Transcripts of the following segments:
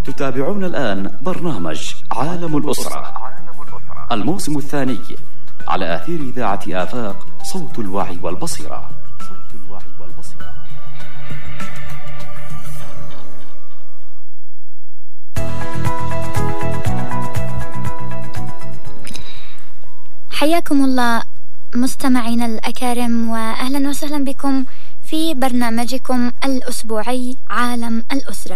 تتابعون الآن برنامج عالم الأسرة الموسم الثاني على أثير إذاعة آفاق صوت الوعي والبصيرة. حياكم الله مستمعينا الأكارم، وأهلا وسهلا بكم في برنامجكم الأسبوعي عالم الأسرة.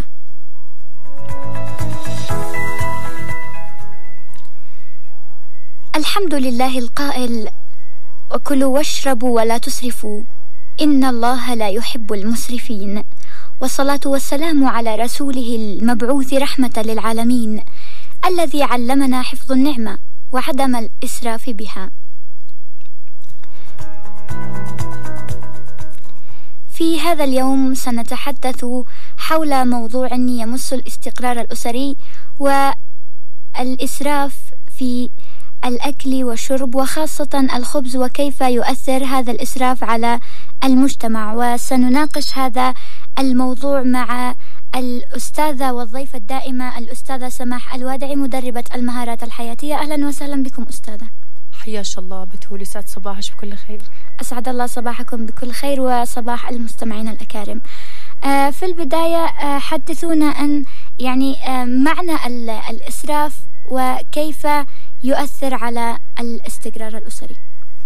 الحمد لله القائل: وكلوا واشربوا ولا تسرفوا إن الله لا يحب المسرفين، والصلاة والسلام على رسوله المبعوث رحمة للعالمين الذي علمنا حفظ النعمة وعدم الإسراف بها. في هذا اليوم سنتحدث حول موضوع يمس الاستقرار الأسري والإسراف في الأكل والشرب، وخاصة الخبز، وكيف يؤثر هذا الإسراف على المجتمع. وسنناقش هذا الموضوع مع الأستاذة والضيفة الدائمة الأستاذة سماح الوادعي، مدربة المهارات الحياتية. أهلا وسهلا بكم أستاذة. حياش الله بتولي، يسعد صباحك بكل خير. أسعد الله صباحكم بكل خير وصباح المستمعين الأكارم. في البداية حدثونا عن معنى الإسراف وكيف يؤثر على الاستقرار الأسري.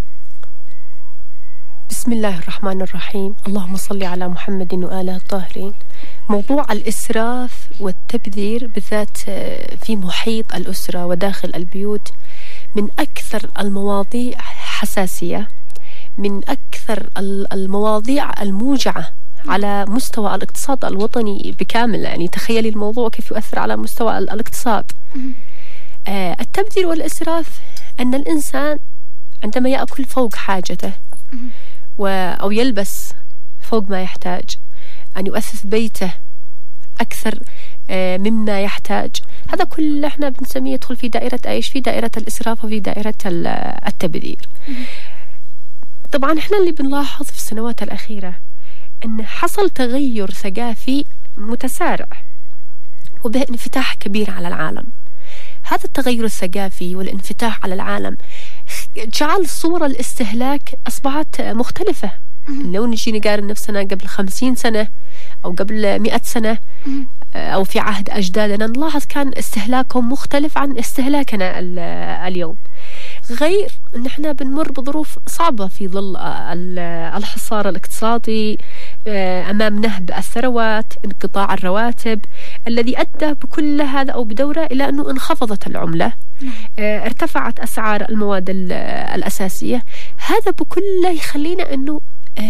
بسم الله الرحمن الرحيم، اللهم صل على محمد وآله الطاهرين. موضوع الإسراف والتبذير بالذات في محيط الأسرة وداخل البيوت من أكثر المواضيع حساسية، من أكثر المواضيع الموجعة على مستوى الاقتصاد الوطني بكامل. تخيلي الموضوع كيف يؤثر على مستوى الاقتصاد. التبذير والإسراف أن الإنسان عندما يأكل فوق حاجته أو يلبس فوق ما يحتاج، أن يؤثث بيته أكثر مما يحتاج، هذا كله احنا بنسميه يدخل في دائرة ايش؟ في دائرة الإسراف وفي دائرة التبذير. طبعا احنا اللي بنلاحظ في السنوات الأخيرة أن حصل تغير ثقافي متسارع وبه انفتاح كبير على العالم. هذا التغير الثقافي والانفتاح على العالم جعل صور الاستهلاك أصبحت مختلفة. لو نجي نقارن نفسنا قبل 50 سنة أو قبل 100 سنة أو في عهد أجدادنا، نلاحظ كان استهلاكهم مختلف عن استهلاكنا اليوم. غير أن احنا بنمر بظروف صعبة في ظل الحصار الاقتصادي، أمام نهب الثروات، انقطاع الرواتب الذي أدى بكل هذا أو بدوره إلى أنه انخفضت العملة، ارتفعت أسعار المواد الأساسية. هذا بكله يخلينا أنه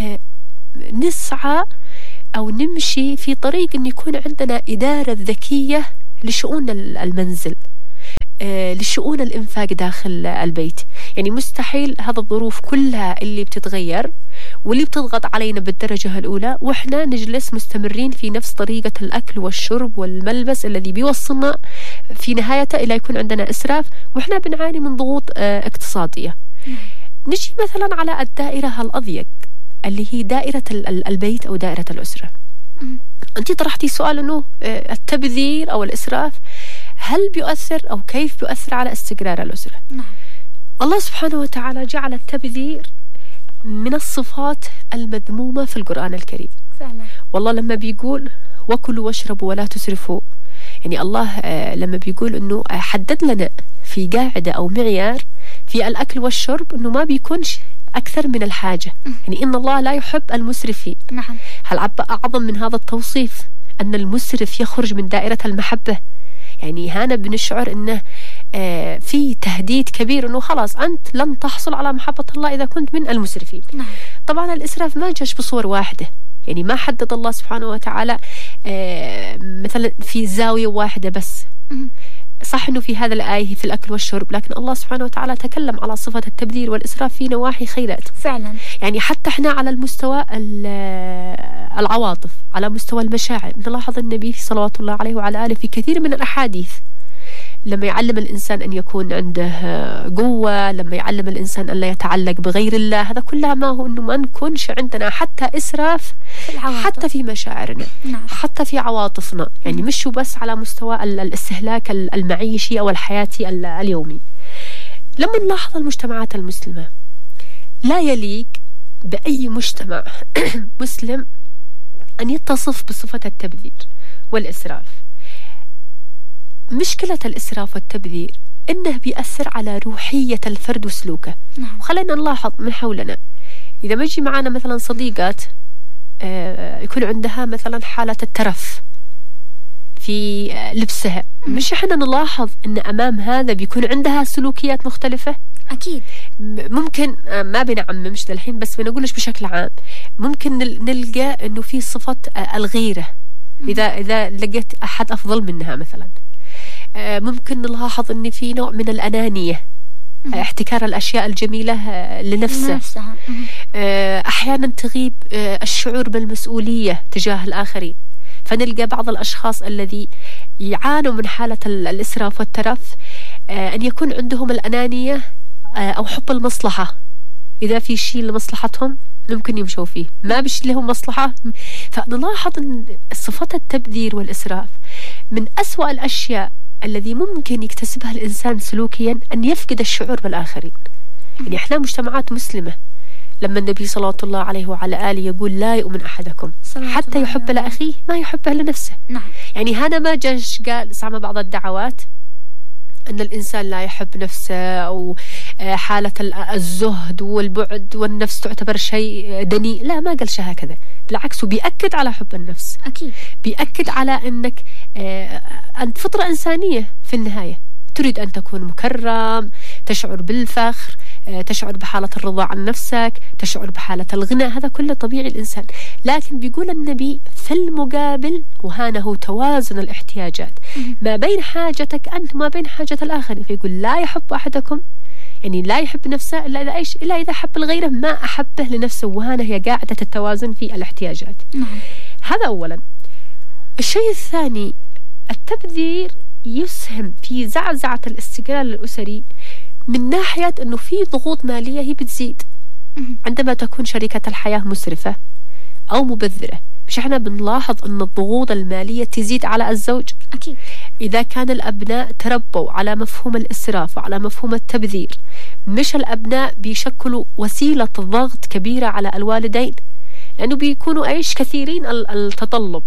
نسعى أو نمشي في طريق أن يكون عندنا إدارة ذكية لشؤون المنزل، لشؤون الإنفاق داخل البيت. مستحيل هذا الظروف كلها اللي بتتغير واللي بتضغط علينا بالدرجة الأولى وإحنا نجلس مستمرين في نفس طريقة الأكل والشرب والملبس الذي بيوصلنا في نهايته إلى يكون عندنا إسراف وإحنا بنعاني من ضغوط اقتصادية. نجي مثلا على الدائرة الأضيق اللي هي دائرة البيت أو دائرة الأسرة. أنت طرحتي سؤال أنه التبذير أو الإسراف هل بيؤثر أو كيف بيؤثر على استقرار الأسرة؟ نعم. الله سبحانه وتعالى جعل التبذير من الصفات المذمومة في القرآن الكريم فعلا. والله لما بيقول وكلوا واشربوا ولا تسرفوا، الله لما بيقول أنه حدد لنا في قاعدة أو معيار في الأكل والشرب أنه ما بيكونش أكثر من الحاجة، إن الله لا يحب المسرفين. نعم. هل أعظم من هذا التوصيف أن المسرف يخرج من دائرة المحبة؟ هنا بنشعر أنه في تهديد كبير أنه خلاص أنت لن تحصل على محبة الله إذا كنت من المسرفين. نعم. طبعا الإسراف ما جاش بصور واحدة، ما حدد الله سبحانه وتعالى مثلا في زاوية واحدة بس. صح أنه في هذا الآية في الأكل والشرب، لكن الله سبحانه وتعالى تكلم على صفة التبذير والإسراف في نواحي خيرات فعلا. حتى احنا على المستوى العواطف، على مستوى المشاعر، نلاحظ النبي صلوات الله عليه وعلى آله في كثير من الأحاديث لما يعلم الإنسان أن يكون عنده قوة، لما يعلم الإنسان أن لا يتعلق بغير الله، هذا كلها ما هو أنه ما نكونش عندنا حتى إسراف حتى في مشاعرنا، حتى في عواطفنا، يعني مش بس على مستوى الاستهلاك المعيشي أو الحياتي اليومي. لما نلاحظ المجتمعات المسلمة، لا يليق بأي مجتمع مسلم أن يتصف بصفة التبذير والإسراف. مشكلة الإسراف والتبذير إنه بيأثر على روحية الفرد وسلوكه. وخلينا نلاحظ من حولنا، إذا ما يجي معنا مثلا صديقات يكون عندها مثلا حالة الترف في لبسها، مش احنا نلاحظ إن أمام هذا بيكون عندها سلوكيات مختلفة؟ أكيد. ممكن ما بنعممش للحين، بس بنقولش بشكل عام ممكن نلقى إنه في صفة الغيرة إذا لقيت أحد أفضل منها مثلا. ممكن نلاحظ إن في نوع من الأنانية، احتكار الأشياء الجميلة لنفسه. أحيانا تغيب الشعور بالمسؤولية تجاه الآخرين، فنلقى بعض الأشخاص الذي يعانوا من حالة الإسراف والترف أن يكون عندهم الأنانية أو حب المصلحة. إذا في شيء لمصلحتهم ممكن يمشوا فيه، ما بش لهم مصلحة. فنلاحظ أن صفة التبذير والإسراف من أسوأ الأشياء الذي ممكن يكتسبها الإنسان سلوكيا، أن يفقد الشعور بالآخرين. يعني إحنا مجتمعات مسلمة، لما النبي صلى الله عليه وعلى آله يقول لا يؤمن أحدكم حتى يحب لأخيه ما يحبه لنفسه. يعني هذا ما جاش قال سمع بعض الدعوات أن الإنسان لا يحب نفسه، أو حالة الزهد والبعد والنفس تعتبر شيء دنيء. لا، ما قال شيء هكذا، بالعكس بيأكد على حب النفس. أكيد. بيأكد على أنك أنت فطرة إنسانية في النهاية، تريد أن تكون مكرم، تشعر بالفخر، تشعر بحالة الرضا عن نفسك، تشعر بحالة الغنى، هذا كله طبيعي الإنسان. لكن بيقول النبي في المقابل وهانه توازن الاحتياجات ما بين حاجتك أنت وما بين حاجة الآخر. فيقول لا يحب أحدكم، يعني لا يحب نفسه إلا إذا حب الغيره ما أحبه لنفسه، وهنا هي قاعدة التوازن في الاحتياجات. هذا أولا. الشيء الثاني، التبذير يسهم في زعزعة الاستقلال الأسري من ناحية أنه في ضغوط مالية هي بتزيد عندما تكون شريكة الحياة مسرفة أو مبذرة. مش احنا بنلاحظ أن الضغوط المالية تزيد على الزوج؟ أكيد. إذا كان الأبناء تربوا على مفهوم الإسراف وعلى مفهوم التبذير، مش الأبناء بيشكلوا وسيلة ضغط كبيرة على الوالدين، لأنه بيكونوا كثيرين التطلب.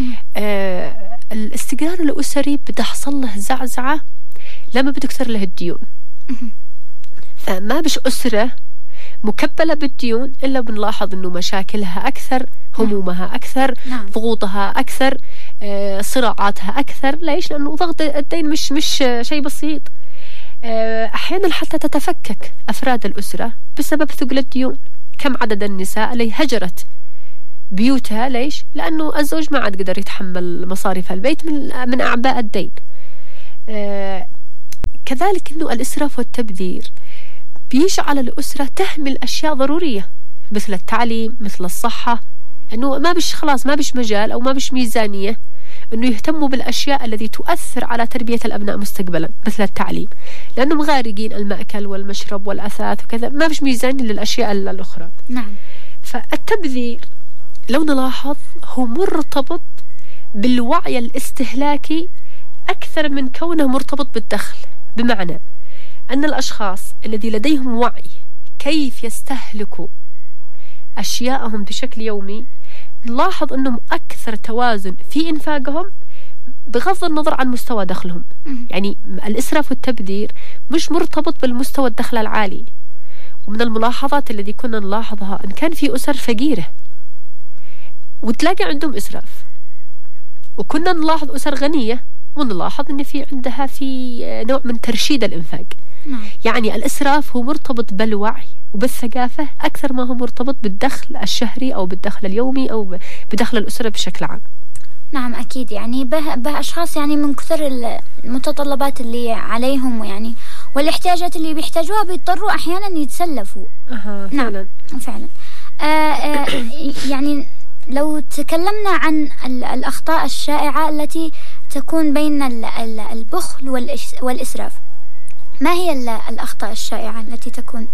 الاستقرار الأسري بتحصل له زعزعة لما بتكثر له الديون. فما بش أسرة مكبلة بالديون إلا بنلاحظ أنه مشاكلها أكثر، همومها أكثر، ضغوطها أكثر، صراعاتها أكثر. ليش؟ لأنه ضغط الدين مش شيء بسيط. أحيانا حتى تتفكك أفراد الأسرة بسبب ثقل الديون. كم عدد النساء اللي هجرت بيوتها؟ ليش؟ لأنه الزوج ما عاد قدر يتحمل مصاريف البيت من أعباء الدين. كذلك أنه الإسراف والتبذير بيجعل الأسرة تهمل أشياء ضرورية مثل التعليم، مثل الصحة. أنه ما بش مجال أو ما بش ميزانية أنه يهتموا بالأشياء التي تؤثر على تربية الأبناء مستقبلا مثل التعليم، لأنه مغارقين المأكل والمشرب والأثاث وكذا، ما بش ميزانية للأشياء الأخرى. فالتبذير لو نلاحظ هو مرتبط بالوعي الاستهلاكي أكثر من كونه مرتبط بالدخل. بمعنى أن الأشخاص الذي لديهم وعي كيف يستهلكوا أشياءهم بشكل يومي، نلاحظ أنهم أكثر توازن في إنفاقهم بغض النظر عن مستوى دخلهم. يعني الإسراف والتبذير مش مرتبط بالمستوى الدخل العالي. ومن الملاحظات التي كنا نلاحظها أن كان في أسر فقيرة وتلاقي عندهم إسراف، وكنا نلاحظ أسر غنية ونلاحظ أن في عندها في نوع من ترشيد الإنفاق. يعني الإسراف هو مرتبط بالوعي وبالثقافة أكثر ما هو مرتبط بالدخل الشهري أو بالدخل اليومي أو بدخل الأسرة بشكل عام. نعم أكيد. يعني به أشخاص يعني من كثر المتطلبات اللي عليهم يعني والاحتياجات اللي بيحتاجوها بيضطروا أحيانا يتسلفوا. نعم فعلا. يعني لو تكلمنا عن الأخطاء الشائعة التي تكون بين البخل والإسراف. ما هي الأخطاء الشائعة التي تكون؟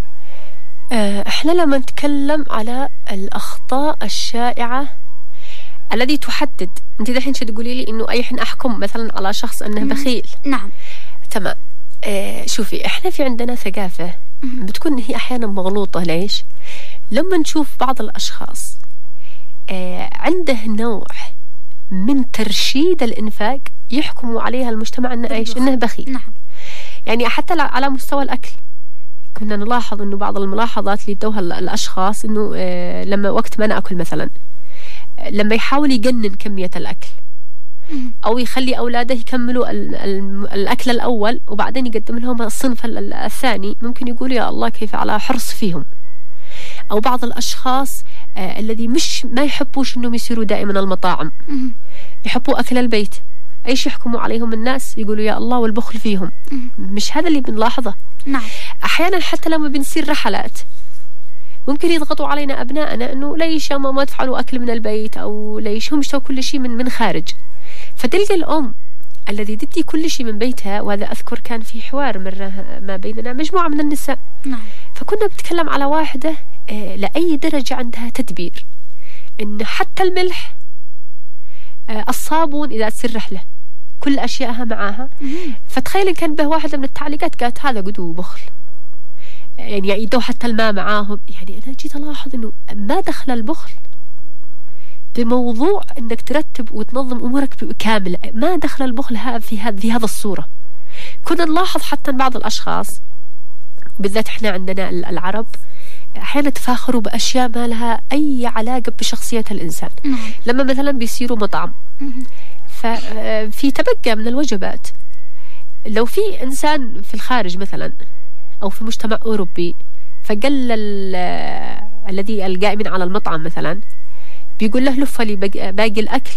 احنا لما نتكلم على الأخطاء الشائعة الذي تحدد، انت دحين شو تقولي لي انه اي حين احكم مثلا على شخص انه بخيل. نعم تمام. شوفي، احنا في عندنا ثقافة بتكون هي احيانا مغلوطة. ليش؟ لما نشوف بعض الاشخاص عنده نوع من ترشيد الانفاق يحكموا عليها المجتمع انه ايش؟ انه بخيل. نعم. يعني حتى على مستوى الاكل كنا نلاحظ انه بعض الملاحظات اللي يدوها الاشخاص انه لما وقت ما ناكل مثلا، لما يحاول يقنن كمية الأكل أو يخلي أولاده يكملوا الأكل الأول وبعدين يقدم لهم الصنف الثاني، ممكن يقول يا الله كيف على حرص فيهم. أو بعض الأشخاص الذي ما يحبوش أنهم يصيروا دائما المطاعم، يحبوا أكل البيت. أيش يحكموا عليهم الناس؟ يقولوا يا الله والبخل فيهم. مش هذا اللي بنلاحظه. نعم. أحيانا حتى لما بنصير رحلات ممكن يضغطوا علينا أبنائنا أنه ليش ما تفعلوا أكل من البيت، أو ليش هم يشتروا كل شيء من خارج. فتلقى الأم الذي تدي كل شيء من بيتها، وهذا أذكر كان في حوار مرة ما بيننا مجموعة من النساء. نعم. فكنا بنتكلم على واحدة لأي درجة عندها تدبير، إن حتى الملح، الصابون إذا تصير رحلة كل أشيائها معاها. فتخيل إن كان به واحدة من التعليقات قالت هذا قدو بخل، يعني يدوا حتى الماء معاهم. يعني أنا جيت ألاحظ إنه ما دخل البخل بموضوع إنك ترتب وتنظم أمورك كاملة، ما دخل البخل في هذا الصورة. كنا نلاحظ حتى بعض الأشخاص بالذات إحنا عندنا العرب أحيانا تفاخروا بأشياء ما لها أي علاقة بشخصية الإنسان. لما مثلا بيصيروا مطعم، ففي تبقى من الوجبات، لو في إنسان في الخارج مثلا أو في مجتمع أوروبي فقال الذي القائمين على المطعم مثلا بيقول له لف لي باقي الأكل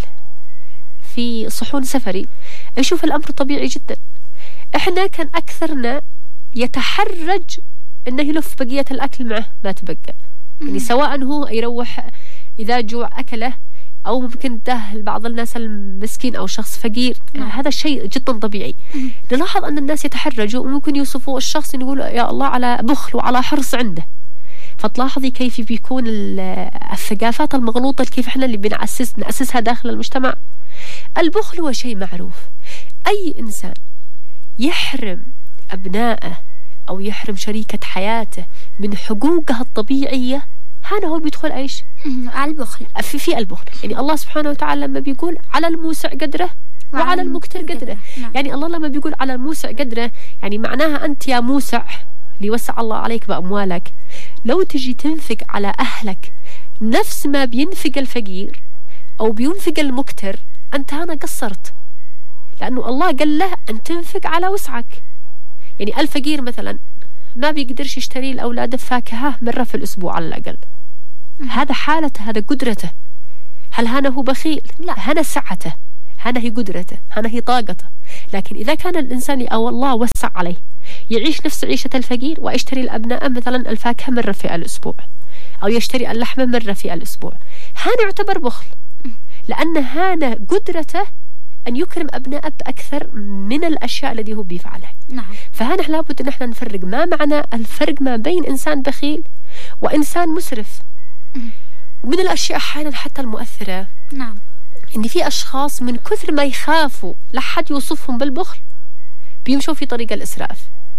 في صحون سفري، يشوف الأمر طبيعي جدا. إحنا كان أكثرنا يتحرج إنه يلف بقية الأكل معه ما تبقى، يعني سواء هو يروح إذا جوع أكله أو ممكن ده بعض الناس المسكين أو شخص فقير. هذا شيء جدا طبيعي. نلاحظ أن الناس يتحرجوا وممكن يوصفوا الشخص يقول يا الله على بخل وعلى حرص عنده. فتلاحظي كيف بيكون الثقافات المغلوطة كيف إحنا اللي نأسسها داخل المجتمع. البخل هو شيء معروف. أي إنسان يحرم أبنائه أو يحرم شريكة حياته من حقوقها الطبيعية، هذا هو بيدخل ايش؟ على البخل. في البخل. يعني الله سبحانه وتعالى لما بيقول على الموسع قدره وعلى المقتر قدره. يعني الله لما بيقول على الموسع قدره يعني معناها أنت يا موسع ليوسع الله عليك بأموالك، لو تجي تنفق على أهلك نفس ما بينفق الفقير أو بينفق المقتر، أنت هنا قصرت، لأنه الله قال له أن تنفق على وسعك. يعني الفقير مثلا ما بيقدرش يشتري لأولاده فاكهة مرة في الأسبوع على الأقل. هذا حالته، هذا قدرته. هل هنا هو بخيل؟ لا، هنا سعته، هنا هي قدرته، هنا هي طاقته. لكن إذا كان الإنسان أو الله وسع عليه يعيش نفس عيشة الفقير ويشتري الأبناء مثلا الفاكهة مرة في الأسبوع أو يشتري اللحمة مرة في الأسبوع، هذا يعتبر بخل، لأن هذا قدرته أن يكرم أبناءه بأكثر من الأشياء التي هو بيفعلها. نعم. فهنا لابد أن احنا نفرق ما معنى الفرق ما بين إنسان بخيل وإنسان مسرف. ومن الأشياء أحيانا حتى المؤثرة، نعم، إن في أشخاص من كثر ما يخافوا لحد يوصفهم بالبخل بيمشوا في طريق الإسراف.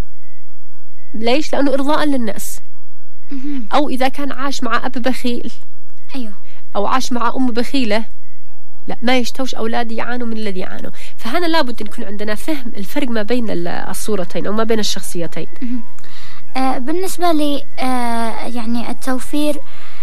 ليش؟ لأنه إرضاء للناس. أو إذا كان عاش مع أب بخيل، أيوه، أو عاش مع أم بخيلة، لا، ما يشتوش أولادي يعانوا من الذي يعانوا. فهنا لابد أن يكون عندنا فهم الفرق ما بين الصورتين أو ما بين الشخصيتين. بالنسبة لي يعني التوفير،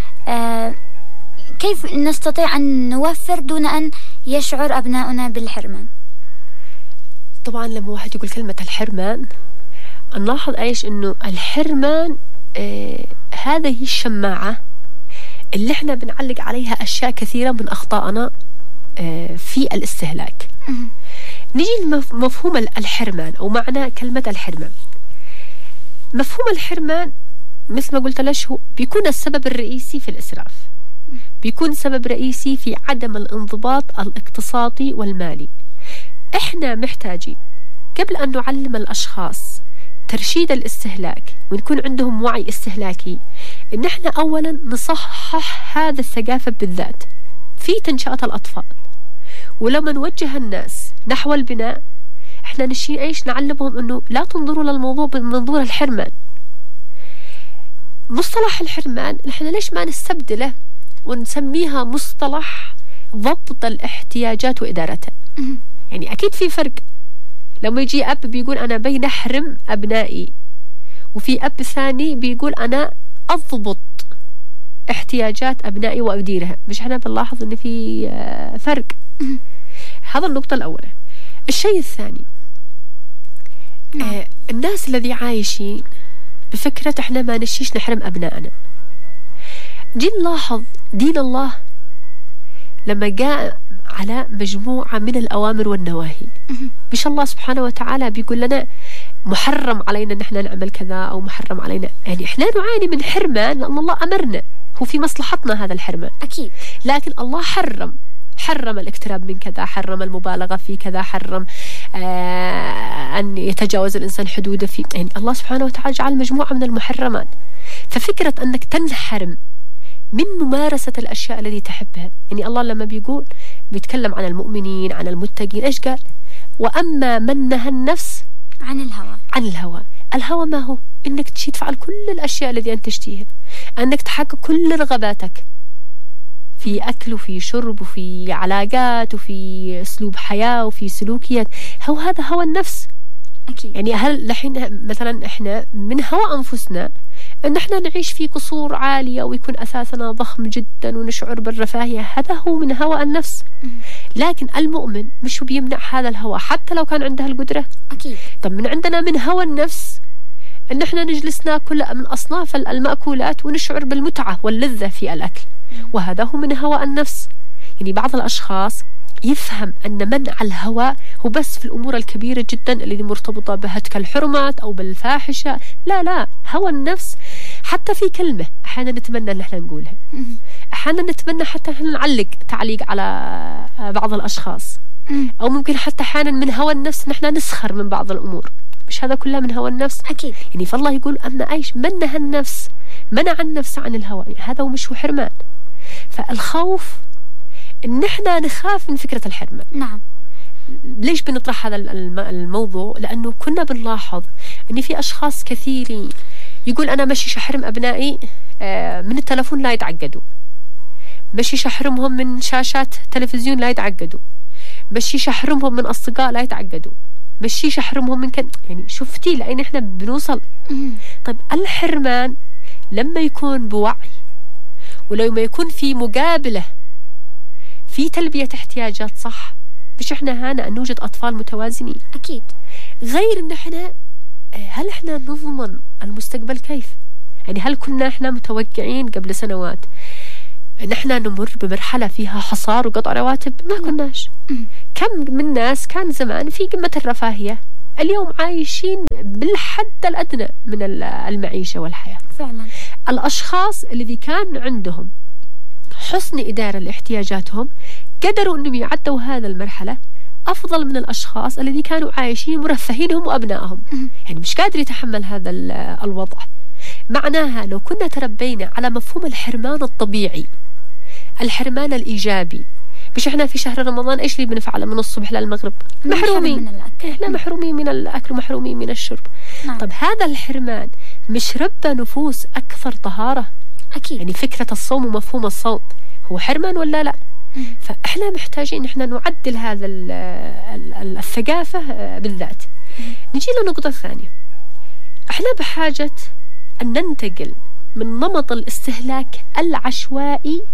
كيف نستطيع أن نوفر دون أن يشعر أبناؤنا بالحرمان؟ طبعا لما واحد يقول كلمة الحرمان نلاحظ إيش؟ إنه الحرمان هذه الشماعة اللي احنا بنعلق عليها أشياء كثيرة من أخطائنا في الاستهلاك. نيجي لمفهوم الحرمان أو معنى كلمة الحرمان. مفهوم الحرمان مثل ما قلت لش هو بيكون السبب الرئيسي في الإسراف، بيكون سبب رئيسي في عدم الانضباط الاقتصادي والمالي. إحنا محتاجين قبل أن نعلم الأشخاص ترشيد الاستهلاك ونكون عندهم وعي استهلاكي، إن إحنا أولا نصحح هذا الثقافة بالذات في تنشئة الأطفال. ولما نوجه الناس نحو البناء، إحنا نعلمهم أنه لا تنظروا للموضوع بمنظور الحرمان. مصطلح الحرمان إحنا ليش ما نستبدله ونسميها مصطلح ضبط الاحتياجات وإدارتها؟ يعني أكيد في فرق لما يجي أب بيقول أنا بين أحرم أبنائي، وفي أب ثاني بيقول أنا أضبط احتياجات أبنائي وأديرها. مش احنا بنلاحظ أن في فرق؟ هذا النقطة الأولى. الشيء الثاني، الناس الذي عايشين بفكرة احنا ما نشيش نحرم أبنائنا. جي نلاحظ دين الله لما جاء على مجموعة من الأوامر والنواهي، مش الله سبحانه وتعالى بيقول لنا محرم علينا نحن نعمل كذا أو محرم علينا، يعني احنا نعاني من حرمان لأن الله أمرنا، هو في مصلحتنا هذا الحرمان أكيد. لكن الله حرم الاقتراب من كذا، حرم المبالغة في كذا، حرم أن يتجاوز الإنسان حدوده في، يعني الله سبحانه وتعالى جعل مجموعة من المحرمات. ففكرة أنك تنحرم من ممارسة الأشياء التي تحبها، يعني الله لما بيتكلم عن المؤمنين عن المتقين إيش قال؟ وأما من نهى النفس عن الهوى. الهوى ما هو؟ إنك تفعل كل الأشياء التي أنت تشتهيها، أنك تحقق كل رغباتك في أكل وفي شرب وفي علاقات وفي أسلوب حياة وفي سلوكيات. هذا هوى النفس أكيد. يعني هل لحين مثلا إحنا من هوى أنفسنا أن إحنا نعيش في قصور عالية ويكون أساسنا ضخم جدا ونشعر بالرفاهية، هذا هو من هوى النفس. لكن المؤمن مش بيمنع هذا الهوى حتى لو كان عنده القدرة. أكيد. طب من عندنا من هوى النفس أن إحنا نجلس ناكل من أصناف المأكولات ونشعر بالمتعة واللذة في الأكل، وهذا هو من هوى النفس. يعني بعض الأشخاص يفهم أن منع الهوى هو بس في الأمور الكبيرة جدا اللي مرتبطة بهتك الحرمات أو بالفاحشة. لا، هوى النفس حتى في كلمة أحيانا نتمنى أن احنا نقولها، أحيانا نتمنى حتى احنا نعلق تعليق على بعض الأشخاص، أو ممكن حتى أحيانا من هوى النفس نحن نسخر من بعض الأمور. مش هذا كله من هوى النفس؟ أكيد. يعني فالله يقول أما أيش من نهى النفس، منع النفس عن الهوى، يعني هذا مش هو حرمان. فالخوف إن إحنا نخاف من فكرة الحرمان. نعم. ليش بنطرح هذا الموضوع؟ لأنه كنا بنلاحظ إن في أشخاص كثيرين يقول أنا مشيش أحرم أبنائي من التلفون لا يتعقدوا، مشيش أحرمهم من شاشات تلفزيون لا يتعقدوا، مشيش أحرمهم من أصدقاء لا يتعقدوا، مشيش أحرمهم من يعني شفتي لأين إحنا بنوصل؟ طيب الحرمان لما يكون بوعي ولما يكون في مقابلة في تلبية احتياجات صح، مش احنا هنا أن نوجد أطفال متوازنين. أكيد. غير أن احنا هل احنا نضمن المستقبل كيف؟ يعني هل كنا احنا متوقعين قبل سنوات نحن نمر بمرحلة فيها حصار وقطع رواتب؟ ما كناش. كم من ناس كان زمان في قمة الرفاهية اليوم عايشين بالحد الأدنى من المعيشة والحياة. فعلا. الأشخاص الذي كان عندهم حسن إدارة لاحتياجاتهم قدروا أنهم يعدوا هذا المرحلة أفضل من الأشخاص الذي كانوا عايشين مرفهين هم وأبنائهم. يعني مش قادر يتحمل هذا الوضع. معناها لو كنا تربينا على مفهوم الحرمان الطبيعي، الحرمان الإيجابي، مش احنا في شهر رمضان ايش اللي بنفعله من الصبح للمغرب؟ محرومين. لا، محرومين من الأكل ومحرومين من الشرب. نعم. طب هذا الحرمان مش ربى نفوس أكثر طهارة؟ أكيد. يعني فكرة الصوم ومفهوم الصوم هو حرمان ولا لا؟ فإحنا محتاجين إحنا نعدل هذا الثقافة بالذات. نجي لنقطة ثانية، إحنا بحاجة أن ننتقل من نمط الاستهلاك العشوائي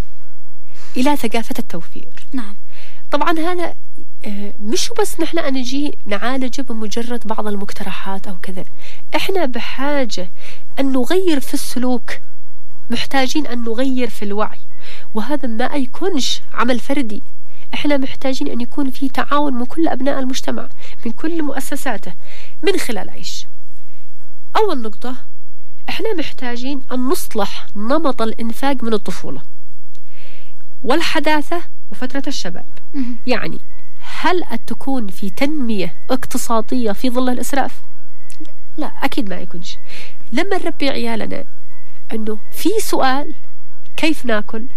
إلى ثقافة التوفير. نعم. طبعا هذا مش بس نحن نجي نعالجه بمجرد بعض المقترحات أو كذا، إحنا بحاجة أن نغير في السلوك، محتاجين أن نغير في الوعي، وهذا ما يكونش عمل فردي. إحنا محتاجين أن يكون في تعاون من كل أبناء المجتمع من كل مؤسساته من خلال إيش؟ أول نقطة، إحنا محتاجين أن نصلح نمط الإنفاق من الطفولة والحداثة وفترة الشباب. يعني هل تكون في تنمية اقتصادية في ظل الإسراف؟ لا، أكيد ما يكونش. لما نربي عيالنا أنه في سؤال كيف ناكل،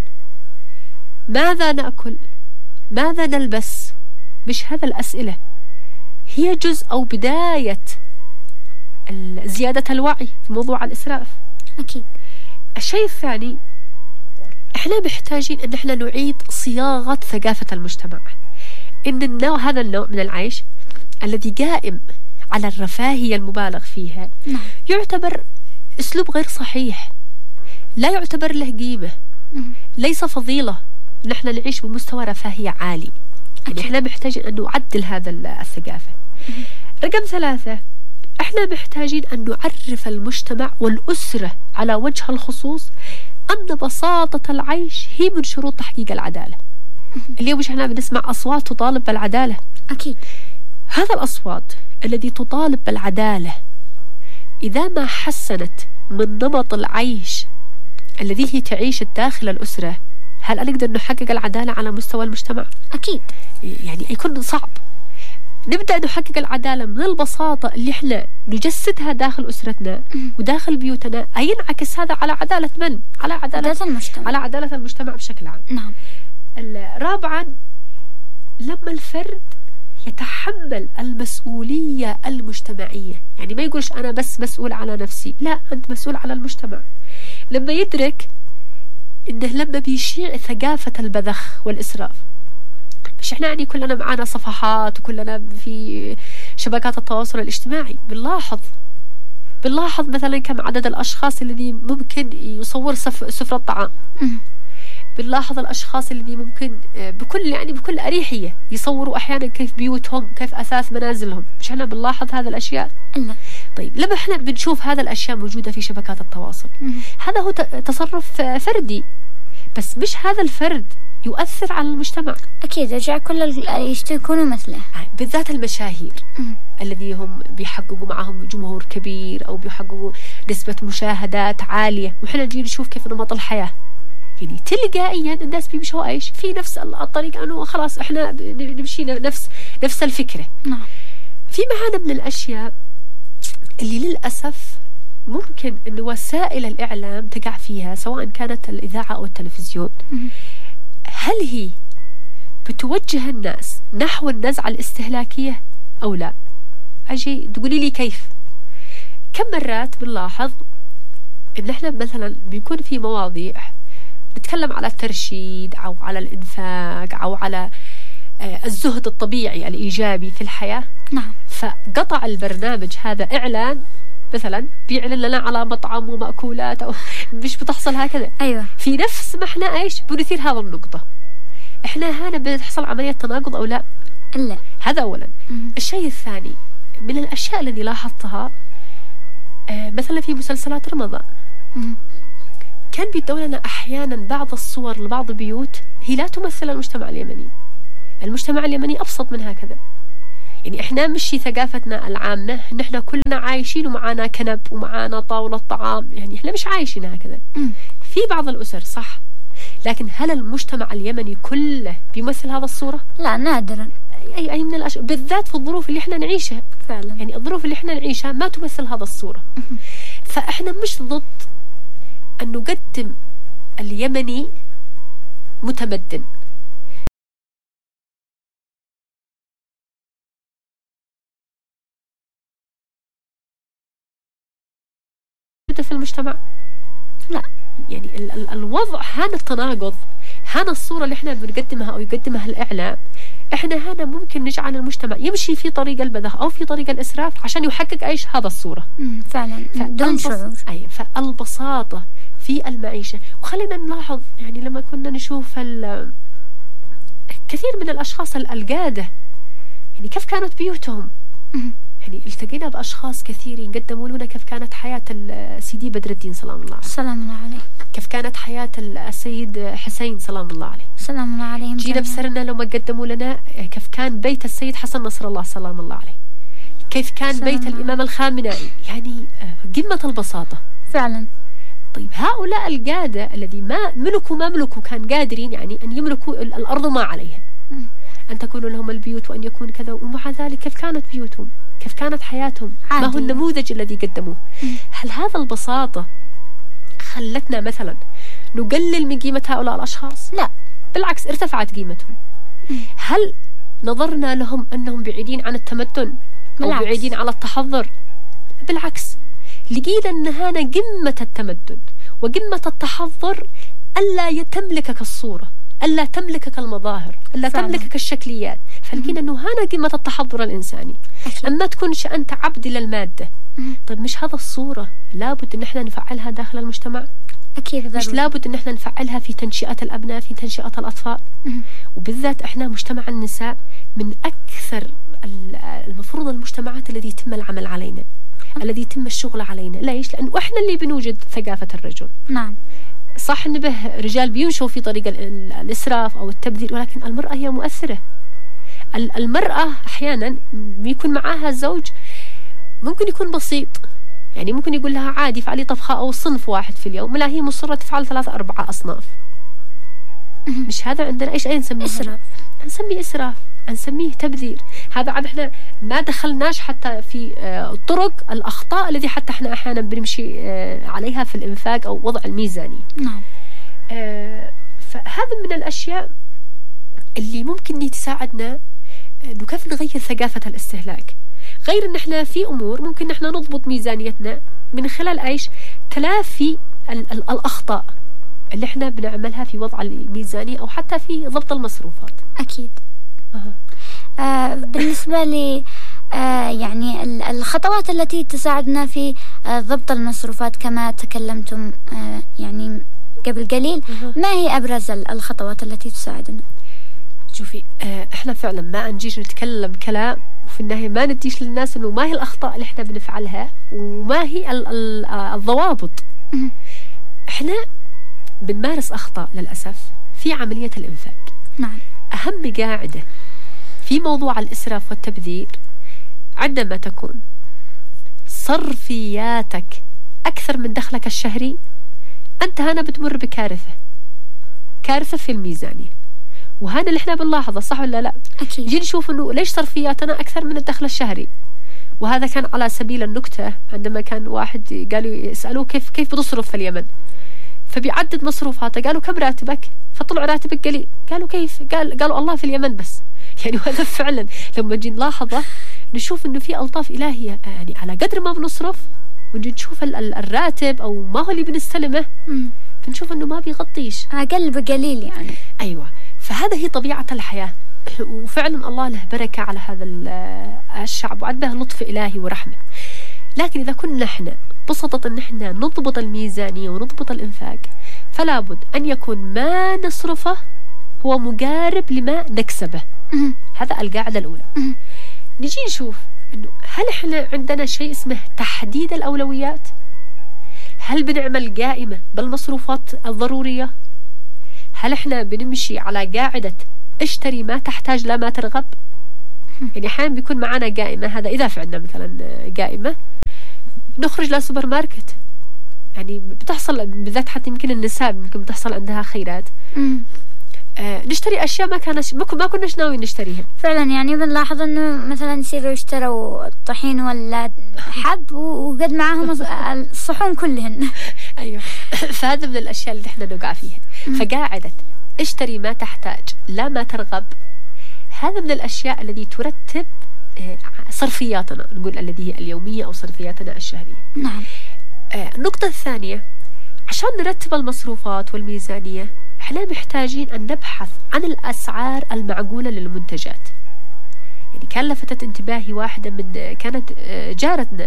ماذا ناكل، ماذا نلبس، مش هذا الأسئلة هي جزء أو بداية زيادة الوعي في موضوع الإسراف. أكيد. الشيء الثاني، احنا محتاجين ان احنا نعيد صياغة ثقافة المجتمع. ان هذا النوع من العيش الذي قائم على الرفاهية المبالغ فيها يعتبر اسلوب غير صحيح، لا يعتبر له قيمة، ليس فضيلة نحن نعيش بمستوى رفاهية عالي. يعني احنا محتاجين ان نعدل هذا الثقافة. رقم 3، احنا محتاجين ان نعرف المجتمع والأسرة على وجه الخصوص أن بساطة العيش هي من شروط تحقيق العدالة. اليوم مش احنا بنسمع أصوات تطالب بالعدالة؟ أكيد. هذا الأصوات الذي تطالب بالعدالة إذا ما حسنت من نمط العيش الذي هي تعيش داخل الأسرة، هل نقدر نحقق العدالة على مستوى المجتمع؟ أكيد. يعني يكون صعب. نبدأ نحقق العدالة من البساطة اللي احنا نجسدها داخل أسرتنا وداخل بيوتنا، أي ينعكس هذا على عدالة من؟ على عدالة المجتمع، على عدالة المجتمع بشكل عام. نعم. رابعا، لما الفرد يتحمل المسؤولية المجتمعية، يعني ما يقولش أنا بس مسؤول على نفسي، لا، أنت مسؤول على المجتمع. لما يدرك إنه لما بيشيع ثقافة البذخ والإسراف، مش احنا يعني كلنا معانا صفحات وكلنا في شبكات التواصل الاجتماعي، بنلاحظ مثلا كم عدد الأشخاص الذي ممكن يصور سفرة طعام، بنلاحظ الأشخاص الذي ممكن بكل أريحية يصوروا أحيانا كيف بيوتهم، كيف أثاث منازلهم. مش احنا بنلاحظ هذا الأشياء؟ طيب لما احنا بنشوف هذا الأشياء موجودة في شبكات التواصل، هذا هو تصرف فردي، بس مش هذا الفرد يؤثر على المجتمع. أكيد. رجع كل يكونوا مثله، بالذات المشاهير الذي هم بيحققوا معهم جمهور كبير أو بيحققوا نسبة مشاهدات عالية، وحنا نجي نشوف كيف نمط الحياة. يعني تلقائيا الناس بيمشوا ايش في نفس الطريق، انه خلاص احنا نمشي نفس الفكرة. نعم. في معانا من الأشياء اللي للأسف ممكن أن وسائل الإعلام تقع فيها، سواء كانت الإذاعة أو التلفزيون. هل هي بتوجه الناس نحو النزعة الاستهلاكية أو لا؟ أجي تقولي لي كيف؟ كم مرات بنلاحظ إن إحنا مثلا بيكون في مواضيع نتكلم على الترشيد أو على الإنفاق أو على الزهد الطبيعي الإيجابي في الحياة. نعم. فقطع البرنامج هذا إعلان مثلا بيعلن لنا على مطعم ومأكولات، أو مش بتحصل هكذا؟ أيوة. في نفس ما احنا ايش بنثير هذا النقطة، احنا هنا بتحصل عملية تناقض أو لا؟ لا. هذا أولا. الشيء الثاني من الأشياء التي لاحظتها مثلا في مسلسلات رمضان، كان بيدوا لنا أحيانا بعض الصور لبعض البيوت هي لا تمثل المجتمع اليمني. المجتمع اليمني أبسط من هكذا. يعني إحنا مش ثقافتنا العامة نحن كلنا عايشين ومعانا كنب ومعانا طاولة طعام، يعني إحنا مش عايشين هكذا. في بعض الأسر صح، لكن هل المجتمع اليمني كله بيمثل هذا الصورة؟ لا، نادرا. أي من الأشياء بالذات في الظروف اللي إحنا نعيشها فعلا. يعني الظروف اللي إحنا نعيشها ما تمثل هذا الصورة. فإحنا مش ضد أن نقدم اليمني متمدن، في المجتمع لا. يعني الوضع هذا التناقض، هذا الصورة اللي احنا بنقدمها أو يقدمها الإعلام، احنا هنا ممكن نجعل المجتمع يمشي في طريق البذخ أو في طريق الإسراف عشان يحقق ايش هذا الصورة. فعلا دون شعور. فالبساطة في المعيشة. وخلينا نلاحظ يعني لما كنا نشوف كثير من الأشخاص القادة، يعني كيف كانت بيوتهم. يعني التقينا بأشخاص كثيرين قدموا لنا كيف كانت حياة سيدي بدر الدين سلام الله عليه. سلام الله عليه. كيف كانت حياة السيد حسين سلام الله عليه. سلام الله عليهم. جينا بسرنا لما قدموا لنا كيف كان بيت السيد حسن نصر الله سلام الله عليه، كيف كان بيت الإمام الخامنائي، يعني قمة البساطة فعلا. طيب هؤلاء القادة الذي ما ملكوا كان قادرين يعني أن يملكوا الأرض ما عليها، أن تكون لهم البيوت وأن يكون كذا، ومع ذلك كيف كانت بيوتهم، كيف كانت حياتهم، ما هو النموذج الذي قدموه. هل هذا البساطة خلتنا مثلا نقلل من قيمة هؤلاء الأشخاص؟ لا، بالعكس ارتفعت قيمتهم. هل نظرنا لهم أنهم بعيدين عن التمدن أو بعيدين على التحضر؟ بالعكس، لقينا أن هنا قمة التمدن وقمة التحضر ألا تملكك الصورة، ألا تملكك المظاهر، ألا تملكك الشكليات. فلقينا أنه هنا قمة التحضر الإنساني. أما تكونش أنت عبد للمادة. طيب مش هذا الصورة لابد أن احنا نفعلها داخل المجتمع؟ أكيد ضروري. مش لابد أن احنا نفعلها في تنشئة الأبناء، في تنشئة الأطفال؟ وبالذات احنا مجتمع النساء من أكثر المفروض المجتمعات الذي يتم العمل علينا، الذي يتم الشغل علينا. ليش؟ لأنه احنا اللي بنوجد ثقافة الرجل. نعم صح، نبه رجال بيمشوا في طريق الإسراف أو التبذير، ولكن المرأة هي مؤثرة. المرأة أحيانا بيكون معاها الزوج ممكن يكون بسيط، يعني ممكن يقول لها عادي فعلي طبخة أو صنف واحد في اليوم، لا هي مصرة تفعل 3-4 أصناف. مش هذا عندنا إيش نسميه؟ إسراف. نسميه إسراف، نسميه تبذير. هذا عاد احنا ما دخلناش حتى في طرق الأخطاء التي حتى احنا أحيانا بنمشي عليها في الإنفاق أو وضع الميزانية. نعم. فهذا من الأشياء اللي ممكن تساعدنا إنه كيف نغير ثقافة الاستهلاك. غير إن احنا في أمور ممكن احنا نضبط ميزانيتنا من خلال إيش؟ تلافي الأخطاء اللي احنا بنعملها في وضع الميزانية أو حتى في ضبط المصروفات. أكيد. بالنسبة لي يعني الخطوات التي تساعدنا في ضبط المصروفات كما تكلمتم يعني قبل قليل، ما هي أبرز الخطوات التي تساعدنا؟ شوفي، احنا فعلا ما نجيش نتكلم كلام وفي النهاية ما نديش للناس انه ما هي الأخطاء اللي احنا بنفعلها وما هي الضوابط. احنا بنمارس أخطاء للأسف في عملية الإنفاق. نعم. أهم قاعدة في موضوع الإسراف والتبذير، عندما تكون صرفياتك أكثر من دخلك الشهري، أنت هنا بتمر بكارثة، كارثة في الميزانية. وهذا اللي احنا بنلاحظه، صح ولا لا؟ أكيد. نجي نشوف إنه ليش صرفياتنا أكثر من الدخل الشهري. وهذا كان على سبيل النكتة، عندما كان واحد قالوا يسألوه كيف بتصرف في اليمن، فبيعدد مصروفاته، قالوا كم راتبك؟ فطلع راتبك قليل. قالوا كيف؟ قالوا الله في اليمن بس. يعني هذا فعلا لما نجي نلاحظه نشوف انه في ألطاف إلهية، يعني على قدر ما بنصرف ونجي نشوف الراتب او ما هو اللي بنستلمه بنشوف انه ما بيغطيش، اقل بقليل يعني. ايوه، فهذا هي طبيعة الحياة، وفعلا الله له بركة على هذا الشعب وعد به لطف إلهي ورحمة. لكن إذا كنا احنا بسطة ان احنا نضبط الميزانية ونضبط الإنفاق، فلا بد أن يكون ما نصرفه هو مقارب لما نكسبه. هذا القاعدة الأولى. نجي نشوف إنه هل إحنا عندنا شيء اسمه تحديد الأولويات؟ هل بنعمل قائمة بالمصروفات الضرورية؟ هل إحنا بنمشي على قاعدة اشتري ما تحتاج لا ما ترغب؟ يعني أحيانا بيكون معنا قائمة، هذا إذا في عندنا مثلا قائمة، نخرج لسوبر ماركت، يعني بتحصل بالذات حتى يمكن النساء ممكن بتحصل عندها خيرات، نشتري أشياء ما كناش ناويين نشتريها. فعلا يعني بنلاحظ إنه مثلا يصيروا يشتروا الطحين ولا حب وقد معهم الصحون كلهن. أيوة، فهذا من الأشياء اللي إحنا نقع فيها. فقاعدة اشتري ما تحتاج لا ما ترغب، هذا من الأشياء التي ترتب صرفياتنا، نقول التي هي اليومية أو صرفياتنا الشهرية. نعم. النقطة الثانية، عشان نرتب المصروفات والميزانية احنا محتاجين أن نبحث عن الأسعار المعقولة للمنتجات. يعني كان لفتت انتباهي واحدة من كانت جارتنا،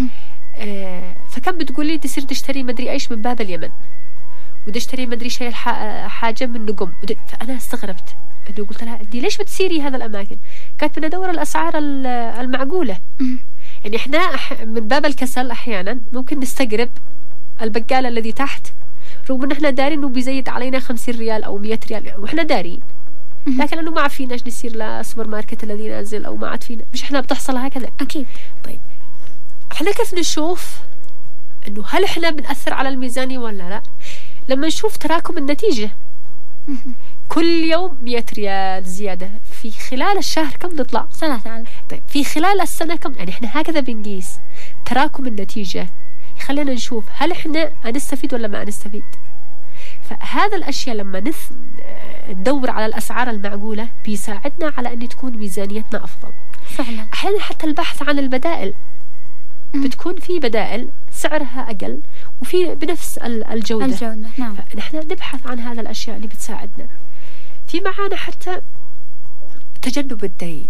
فكان بتقول لي تصير تشتري مدري ايش من باب اليمن، وتشتري مدري شيء حاجة من نقم. فأنا استغربت انه قلت لها انتي ليش بتسيري هذا الأماكن؟ قالت بندور الأسعار المعقولة. يعني احنا من باب الكسل احيانا ممكن نستقرب البقالة الذي تحت، رغم ان احنا دارين انه بيزيد علينا 50 ريال او 100 ريال واحنا دارين، لكن انه ما عاد فيناش نسير لسوبر ماركت الذي نازل، او ما عاد فينا، مش احنا بتحصل هكذا. اكيد. طيب احنا كيف نشوف انه هل احنا بنأثر على الميزانية ولا لا؟ لما نشوف تراكم النتيجة، كل يوم 100 ريال زيادة. في خلال الشهر كم تطلع؟ 3000. طيب في خلال السنة كم؟ يعني إحنا هكذا بنقيس تراكم النتيجة، يخلينا نشوف هل إحنا هنستفيد ولا ما هنستفيد. فهذا الأشياء لما ندور على الأسعار المعقولة بيساعدنا على أن تكون ميزانيتنا أفضل. فعلا. أحيانا حتى البحث عن البدائل، بتكون في بدائل سعرها أقل وفي بنفس الجودة. نعم. فنحن نبحث عن هذا الأشياء اللي بتساعدنا. في معانا حتى تجنب الدين.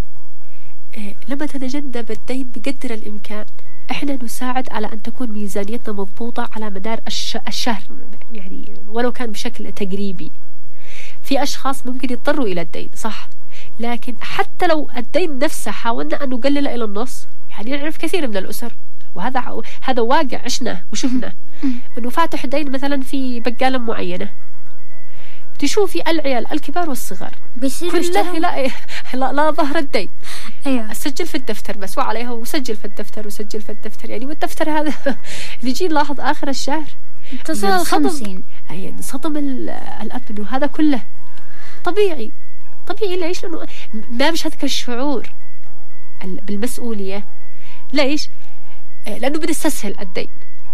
لما نتجنب الدين بقدر الإمكان إحنا نساعد على أن تكون ميزانيتنا مضبوطة على مدار الشهر، يعني ولو كان بشكل تقريبي. في أشخاص ممكن يضطروا إلى الدين صح، لكن حتى لو الدين نفسه حاولنا أن نقلله إلى النص، يعني نعرف كثير من الأسر وهذا واقع عشنا وشفنا أنه فاتح دين مثلا في بقالة معينة، تشوفي العيال الكبار والصغار كله لا ظهر الدين. أيوة. سجل في الدفتر بس وعليها وسجل في الدفتر وسجل في الدفتر، يعني والدفتر هذا نجي نلاحظ آخر الشهر تصل 50. يعني صدم الأب إنه هذا كله طبيعي. ليش؟ لأنه ما مش هذاك الشعور بالمسؤولية. ليش؟ لأنه بنستسهل الدين.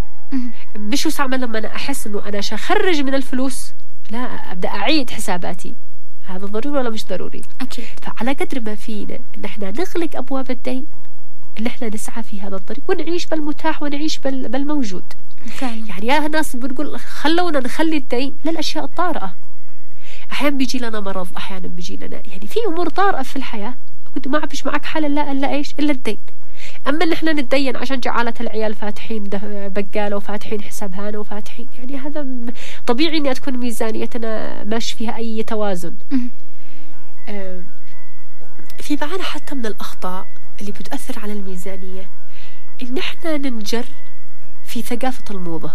مش وسعمل لما أنا أحس إنه أنا أخرج من الفلوس، لا أبدأ أعيد حساباتي، هذا ضروري ولا مش ضروري؟ أكيد. فعلى قدر ما فينا إن إحنا نغلق أبواب الدين، إن إحنا نسعى في هذا الطريق ونعيش بالمتاح ونعيش بالموجود. فعلا. يعني يا ناس بنقول خلونا نخلي الدين للأشياء الطارئة. أحيانا بيجي لنا مرض، أحيانا بيجي لنا يعني في أمور طارئة في الحياة، قلت ما فيش معك حل إلا إيش؟ إلا الدين. أما إن إحنا نتدين عشان جعالة العيال فاتحين بقالة وفاتحين حساب هانة وفاتحين، يعني هذا طبيعي إن تكون ميزانيتنا ماشي فيها أي توازن. في معانا حتى من الأخطاء اللي بتأثر على الميزانية إن إحنا ننجر في ثقافة الموضة،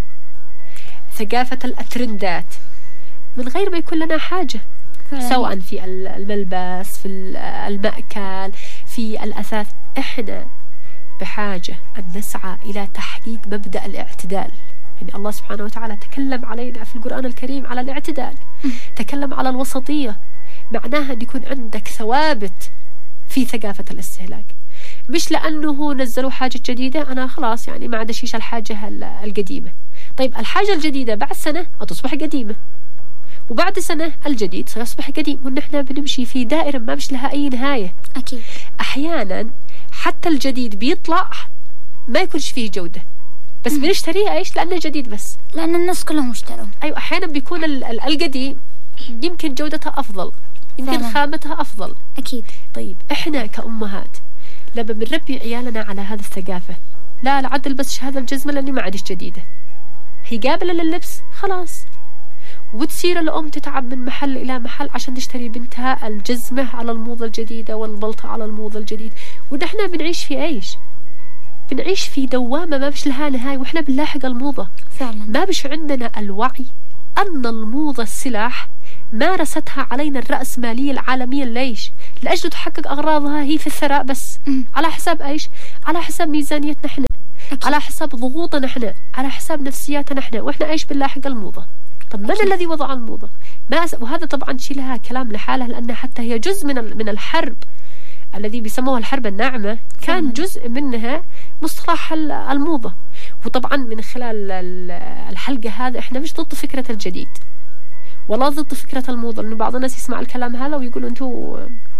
ثقافة الترندات، من غير ما يكون لنا حاجة. سواء في الملبس، في المأكل، في الأثاث. إحنا بحاجة أن نسعى إلى تحقيق مبدأ الاعتدال. يعني الله سبحانه وتعالى تكلم علينا في القرآن الكريم على الاعتدال، تكلم على الوسطية، معناها أن يكون عندك ثوابت في ثقافة الاستهلاك. مش لأنه نزلوا حاجة جديدة أنا خلاص يعني ما عاد أشيش الحاجة القديمة. طيب الحاجة الجديدة بعد سنة تصبح قديمة، وبعد سنة الجديد سيصبح قديم، ونحن بنمشي في دائرة ما مش لها أي نهاية. أكيد. أحيانا حتى الجديد بيطلع ما يكونش فيه جودة، بس بنشتريه إيش؟ لأنه جديد بس، لأن الناس كلهم اشتروا. أيوة. أحيانا بيكون القديم يمكن جودتها أفضل، يمكن فعلا خامتها أفضل. أكيد. طيب إحنا كأمهات لما بنربي عيالنا على هذا الثقافة، لا العدل بس هذا الجزمة لأني ما عادش جديدة، هي قابلة لللبس خلاص، وتصير الأم تتعب من محل إلى محل عشان تشتري بنتها الجزمة على الموضة الجديدة والبلطة على الموضة الجديدة. ونحن بنعيش في إيش؟ بنعيش في دوامة ما بش لها نهاية، وإحنا بنلاحق الموضة فعلا. ما بش عندنا الوعي أن الموضة السلاح مارستها علينا الرأسمالية العالمية. ليش؟ لأجل تحقق أغراضها هي في الثراء بس. على حساب إيش؟ على حساب ميزانيتنا إحنا، على حساب ضغوطنا إحنا، على حساب نفسياتنا إحنا، وإحنا إيش بنلاحق الموضة. طب من الذي وضع الموضة؟ وهذا طبعا شيء لها كلام لحالها، لأنها حتى هي جزء من الحرب الذي بيسموها الحرب الناعمة، كان جزء منها مصطلح الموضة. وطبعا من خلال الحلقة هذا احنا مش ضد فكرة الجديد ولا ضد فكرة الموضة، لأنه بعض الناس يسمع الكلام هذا ويقولوا أنتوا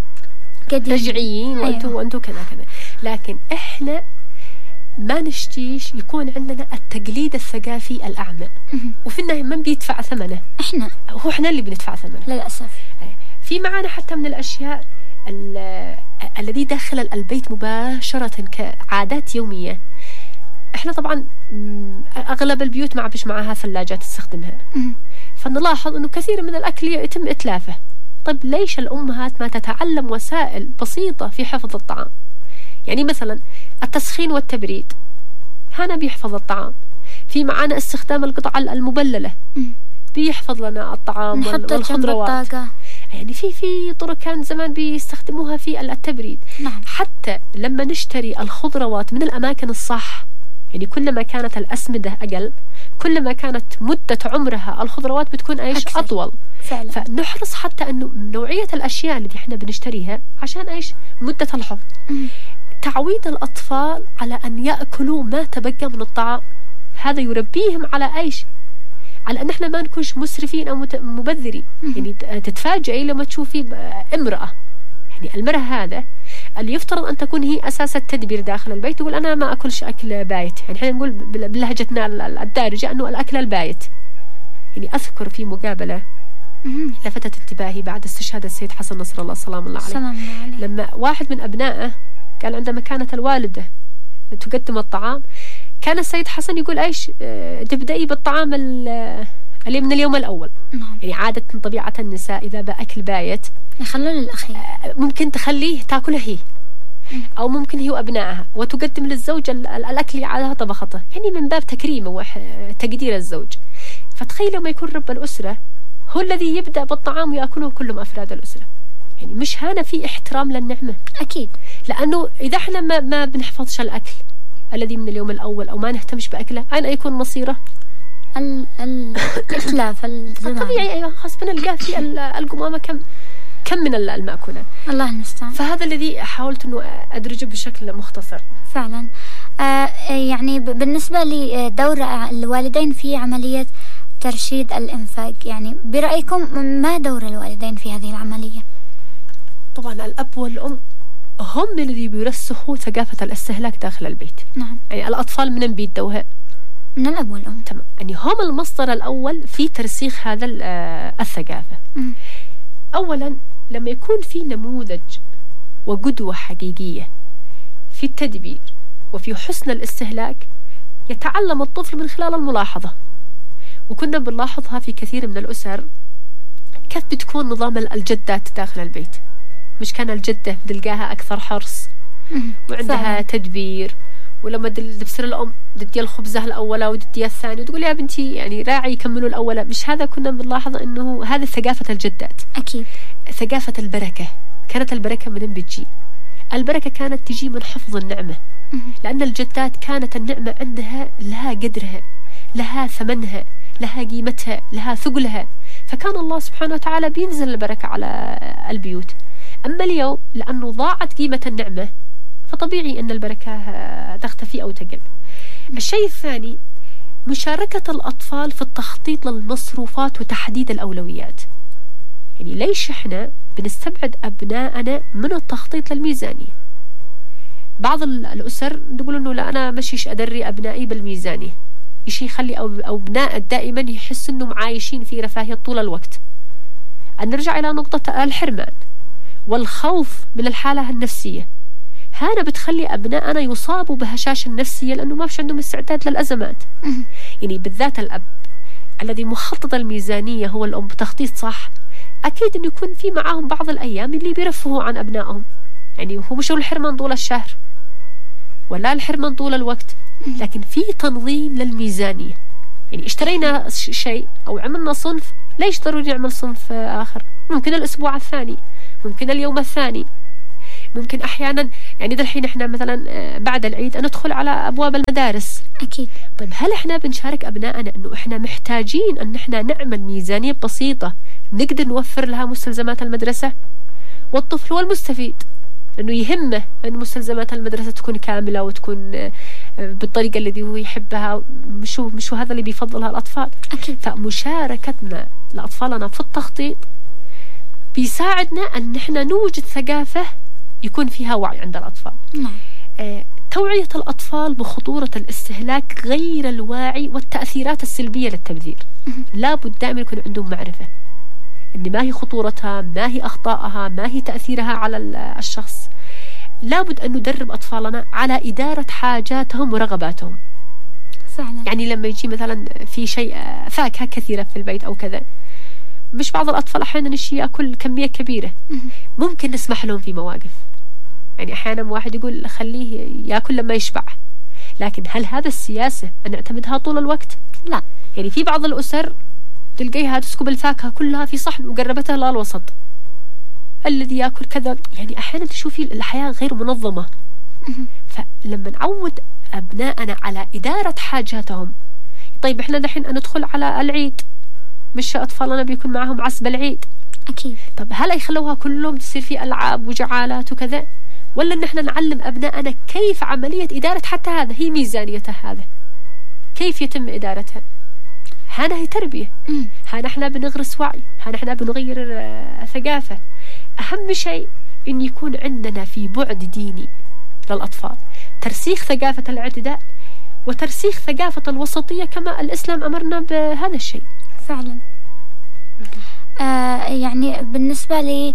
رجعيين وأنتوا كذا كذا، لكن احنا ما نشتيش يكون عندنا التقليد الثقافي الأعمى، وفي النهاية من بيدفع ثمنه؟ احنا اللي بندفع ثمنه للأسف. في معانا حتى من الأشياء الذي داخل البيت مباشرة كعادات يومية. احنا طبعا أغلب البيوت ما عبش معها ثلاجات تستخدمها، فنلاحظ أنه كثير من الأكل يتم إتلافه. طيب ليش الأمهات ما تتعلم وسائل بسيطة في حفظ الطعام؟ يعني مثلا التسخين والتبريد هنا بيحفظ الطعام. في معانا استخدام القطع المبللة بيحفظ لنا الطعام والخضروات. يعني في طرق كان زمان بيستخدموها في التبريد. نعم. حتى لما نشتري الخضروات من الأماكن الصح، يعني كلما كانت الأسمدة أقل كلما كانت مدة عمرها الخضروات بتكون إيش أطول فعلا. فنحرص حتى أنه نوعية الأشياء اللي إحنا بنشتريها عشان إيش مدة الحفظ. تعويد الأطفال على أن يأكلوا ما تبقى من الطعام، هذا يربيهم على إيش؟ على أن إحنا ما نكونش مسرفين أو مبذرين. يعني تتفاجئي لما تشوفي امرأة، يعني المرأة هذا اللي يفترض أن تكون هي أساس التدبير داخل البيت، تقول أنا ما أكلش أكل بايت. يعني إحنا نقول بلهجتنا الدارجة أنه الأكل البايت. يعني أذكر في مقابلة لفتت انتباهي بعد استشهاد السيد حسن نصر الله سلام الله عليه، لما واحد من أبنائه قال عندما كانت الوالدة تقدم الطعام كان السيد حسن يقول إيش تبدأي بالطعام اللي من اليوم الأول. يعني عادة طبيعة النساء إذا بأكل بايت يخلون الأخير، ممكن تخليه تاكله هي أو ممكن هي وأبنائها وتقدم للزوج الأكل على طبخته، يعني من باب تكريمه وتقدير الزوج. فتخيلوا ما يكون رب الأسرة هو الذي يبدأ بالطعام ويأكله كلهم أفراد الأسرة، يعني مش هنا في احترام للنعمة أكيد. لأنه إذا احنا ما بنحفظش الأكل الذي من اليوم الأول أو ما نهتمش بأكله، أين يكون مصيره؟ الإتلاف الطبيعي. أيوة خاص بنلقاه في القمامة كم من المأكولات. الله المستعان. فهذا الذي حاولت أنه أدرجه بشكل مختصر. فعلا. يعني بالنسبة لدور الوالدين في عملية ترشيد الإنفاق، يعني برأيكم ما دور الوالدين في هذه العملية؟ طبعا الأب والأم هم الذي بيرسخوا ثقافة الاستهلاك داخل البيت. نعم. يعني الأطفال من بيدوها؟ من الأب والأم. تمام. يعني هم المصدر الأول في ترسيخ هذا الثقافة. أولا لما يكون في نموذج وقدوة حقيقية في التدبير وفي حسن الاستهلاك، يتعلم الطفل من خلال الملاحظة. وكنا بنلاحظها في كثير من الأسر كيف بتكون نظام الجدات داخل البيت. مش كان الجدة بتلقاها أكثر حرص وعندها تدبير، ولما تبصر الأم تدي الخبزة الأولى وتدي الثاني وتقول يا بنتي يعني راعي يكملوا الأولى. مش هذا كنا بنلاحظ أنه هذه ثقافة الجدات. أكيد. ثقافة البركة، كانت البركة من بتجي؟ البركة كانت تجي من حفظ النعمة، لأن الجدات كانت النعمة عندها لها قدرها، لها ثمنها، لها قيمتها، لها ثقلها. فكان الله سبحانه وتعالى بينزل البركة على البيوت. أما اليوم لأنه ضاعت قيمة النعمة فطبيعي أن البركة تختفي أو تقل. الشيء الثاني مشاركة الأطفال في التخطيط للمصروفات وتحديد الأولويات. يعني ليش إحنا بنستبعد أبناءنا من التخطيط للميزانية؟ بعض الأسر يقولوا إنه لا أنا مشيش أدري أبنائي بالميزانية، يشي يخلي أو أبناء دائما يحس إنهم عايشين في رفاهية طول الوقت. أن نرجع إلى نقطة الحرمان والخوف من الحالة النفسية، هذا بتخلي أبنائنا يصابوا بهشاشة النفسية لأنه ما فيش عندهم استعداد للأزمات. يعني بالذات الأب الذي مخطط الميزانية هو الأم بتخطيط صح، أكيد إنه يكون في معاهم بعض الأيام اللي بيرفهوا عن أبنائهم. يعني هو مش الحرمان طول الشهر ولا الحرمان طول الوقت، لكن في تنظيم للميزانية. يعني اشترينا شيء أو عملنا صنف، ليش ضروري نعمل صنف آخر؟ ممكن الأسبوع الثاني، ممكن اليوم الثاني، ممكن أحيانا يعني الحين إحنا مثلا بعد العيد ندخل على أبواب المدارس. أكيد. طيب هل إحنا بنشارك أبنائنا إنه إحنا محتاجين أن إحنا نعمل ميزانية بسيطة نقدر نوفر لها مستلزمات المدرسة؟ والطفل هو المستفيد، إنه يهمه أن مستلزمات المدرسة تكون كاملة وتكون بالطريقة التي هو يحبها. مشو هذا اللي بيفضلها الأطفال. أكيد. فمشاركتنا لأطفالنا في التخطيط بيساعدنا أن إحنا نوجد ثقافة يكون فيها وعي عند الأطفال. توعية الأطفال بخطورة الاستهلاك غير الواعي والتأثيرات السلبية للتبذير. لابد دائما يكون عندهم معرفة إن ما هي خطورتها، ما هي أخطائها، ما هي تأثيرها على الشخص. لابد أن ندرب أطفالنا على إدارة حاجاتهم ورغباتهم. فعلا. يعني لما يجي مثلا في شيء فاكهة كثيرة في البيت أو كذا، مش بعض الأطفال أحيانا يشي يأكل كمية كبيرة، ممكن نسمح لهم في مواقف. يعني أحيانا واحد يقول خليه يأكل لما يشبع، لكن هل هذا السياسة أن نعتمدها طول الوقت؟ لا. يعني في بعض الأسر تلقيها تسكب الفاكهة كلها في صحن وقربتها للوسط، الذي يأكل كذا. يعني أحيانا تشوفي الحياة غير منظمة. فلما نعود أبنائنا على إدارة حاجاتهم، طيب إحنا دحين ندخل على العيد، مش أطفالنا بيكون معهم عصب العيد أكيد. طب هل يخلوها كلهم تصير في ألعاب وجعالات وكذا، ولا إن إحنا نعلم أبنائنا كيف عملية إدارة حتى هذا، هي ميزانيته هذا كيف يتم إدارتها؟ هنا هي تربية، هنا إحنا بنغرس وعي، هنا إحنا بنغير ثقافة. أهم شيء إن يكون عندنا في بعد ديني للأطفال، ترسيخ ثقافة الاعتدال وترسيخ ثقافة الوسطية كما الإسلام أمرنا بهذا الشيء فعلا. يعني بالنسبة لي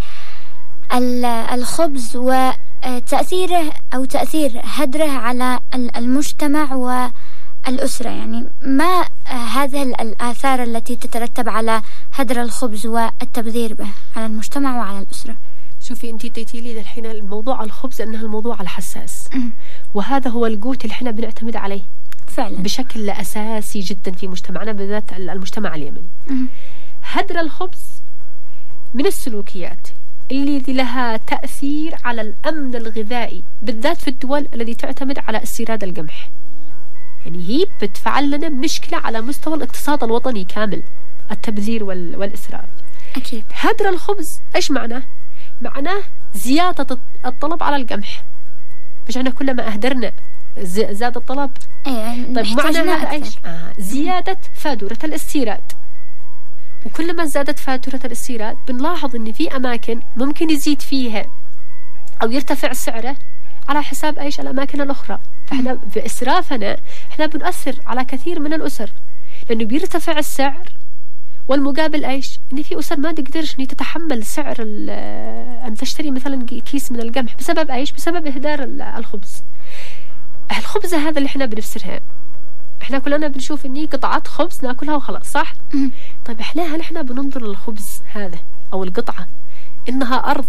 الخبز وتأثيره أو تأثير هدره على المجتمع والأسرة، يعني ما هذه الآثار التي تترتب على هدر الخبز والتبذير به على المجتمع وعلى الأسرة؟ شوفي أنتي تيتي لي الحين الموضوع الخبز أنه الموضوع الحساس، وهذا هو القوت اللي احنا بنعتمد عليه فعلا بشكل أساسي جدا في مجتمعنا، بالذات المجتمع اليمني. هدر الخبز من السلوكيات اللي لها تأثير على الأمن الغذائي، بالذات في الدول التي تعتمد على استيراد القمح. يعني هي بتفعل لنا مشكلة على مستوى الاقتصاد الوطني كامل، التبذير والإسراف. أكيد. هدر الخبز إيش معناه؟ معناه زيادة الطلب على القمح، مش احنا كلما أهدرنا زاد الطلب. طيب معنى هذا ايش؟ زيادة فاتورة الاستيراد، وكلما زادت فاتورة الاستيراد بنلاحظ ان في اماكن ممكن يزيد فيها او يرتفع سعره على حساب ايش؟ الاماكن الاخرى. فاحنا باسرافنا احنا بنؤثر على كثير من الاسر، لانه بيرتفع السعر والمقابل ايش؟ ان في اسر ما تقدرش ان تتحمل سعر ان تشتري مثلا كيس من القمح بسبب ايش؟ بسبب اهدار الخبز. الخبزة هذا اللي احنا بنفسرها، احنا كلنا بنشوف اني قطعات خبز ناكلها وخلاص، صح؟ طيب هل احنا بننظر للخبز هذا او القطعة انها ارض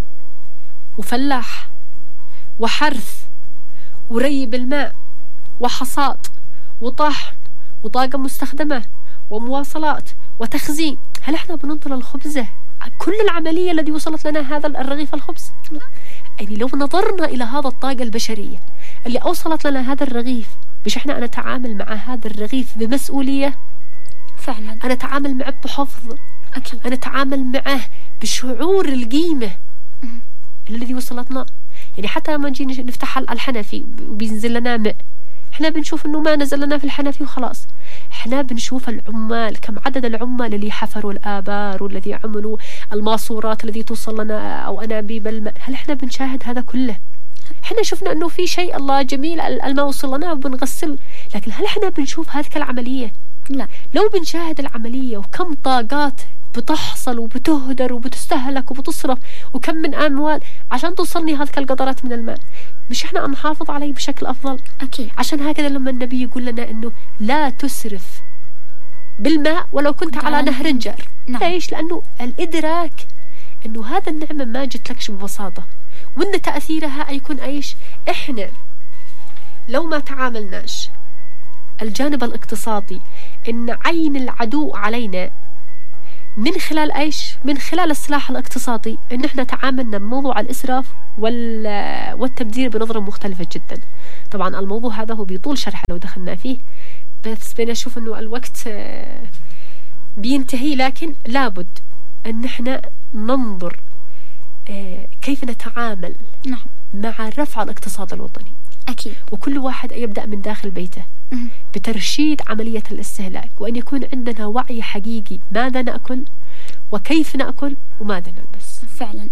وفلاح وحرث وري بالماء وحصاد وطحن وطاقة مستخدمة ومواصلات وتخزين؟ هل احنا بننظر للخبزة كل العملية التي وصلت لنا هذا الرغيف الخبز؟ يعني لو نظرنا إلى هذا الطاقة البشرية اللي أوصلت لنا هذا الرغيف، مش إحنا أنا أتعامل مع هذا الرغيف بمسؤولية؟ فعلا. أنا أتعامل معه بحفظ. أكيد. أنا أتعامل معه بشعور القيمة الذي وصلتنا. يعني حتى لما نجي نفتح الحنفي وبينزل لنا ماء، إحنا بنشوف إنه ما نزل لنا في الحنفي وخلاص، إحنا بنشوف العمال، كم عدد العمال اللي حفروا الآبار والذي عملوا الماسورات التي توصل لنا أو أنابيب الماء. هل إحنا بنشاهد هذا كله؟ إحنا شفنا إنه في شيء الله جميل الماء وصل لنا وبنغسل، لكن هل إحنا بنشوف هذه العملية؟ لا. لو بنشاهد العملية وكم طاقات بتحصل وبتهدر وبتستهلك وبتصرف وكم من أموال عشان توصلني هذه القطرات من الماء، مش إحنا نحافظ عليه بشكل أفضل؟ أكيد. عشان هكذا لما النبي يقول لنا إنه لا تسرف بالماء ولو كنت على نهر جار. نعم. ليش؟ لأنه الإدراك إنه هذا النعمة ما جت لكش ببساطة، وإن تأثيرها يكون إيش؟ إحنا لو ما تعاملناش الجانب الاقتصادي، إن عين العدو علينا من خلال إيش؟ من خلال السلاح الاقتصادي، إن إحنا تعاملنا بموضوع الإسراف والتبذير بنظرة مختلفة جدا. طبعا الموضوع هذا هو بيطول شرح لو دخلنا فيه، بس بنشوف إنه الوقت بينتهي، لكن لابد أن إحنا ننظر كيف نتعامل مع رفع الاقتصاد الوطني. أكيد. وكل واحد يبدأ من داخل بيته بترشيد عملية الاستهلاك، وأن يكون عندنا وعي حقيقي ماذا نأكل وكيف نأكل وماذا نلبس. فعلا.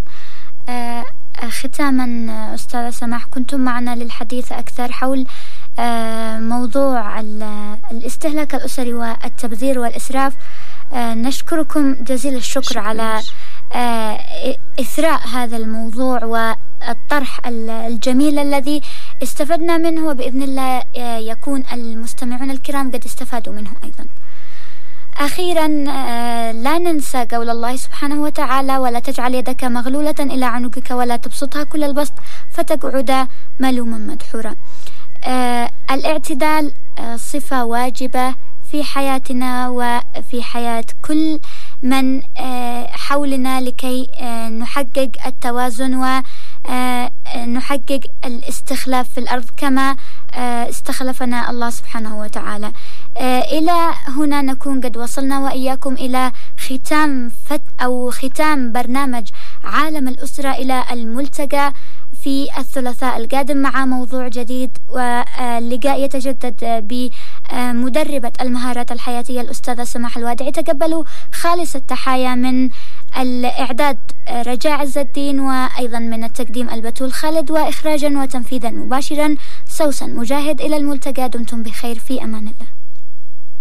ختاما أستاذة سماح، كنتم معنا للحديث أكثر حول موضوع الاستهلاك الأسري والتبذير والإسراف. نشكركم جزيل الشكر على إثراء هذا الموضوع والطرح الجميل الذي استفدنا منه، وبإذن الله يكون المستمعون الكرام قد استفادوا منه أيضا. أخيرا لا ننسى قول الله سبحانه وتعالى: ولا تجعل يدك مغلولة إلى عنقك ولا تبسطها كل البسط فتقعد ملوما مدحورا. الاعتدال صفة واجبة في حياتنا وفي حياة كل من حولنا لكي نحقق التوازن نحقق الاستخلاف في الأرض كما استخلفنا الله سبحانه وتعالى. إلى هنا نكون قد وصلنا وإياكم إلى ختام برنامج عالم الأسرة. إلى الملتقى في الثلاثاء القادم مع موضوع جديد، واللقاء يتجدد بمدربة المهارات الحياتية الأستاذة سماح الوادعي. تقبلوا خالص التحايا من الإعداد رجاء عز الدين، وأيضا من التقديم البتول خالد، وإخراجا وتنفيذا مباشرا سوسن مجاهد. إلى الملتقى، دمتم بخير، في أمان الله.